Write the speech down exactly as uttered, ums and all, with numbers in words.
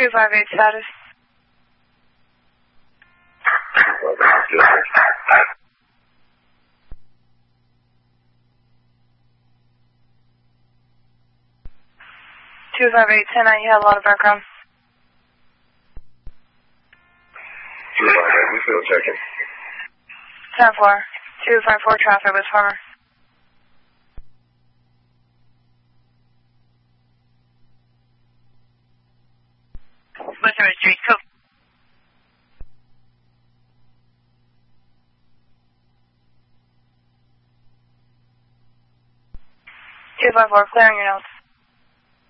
two five eight status. two five eight, ten nine, you had a lot of background. two five eight, we still checking. ten four, two five four traffic with Farmer. Western Street, Cope. two five four, clearing your notes.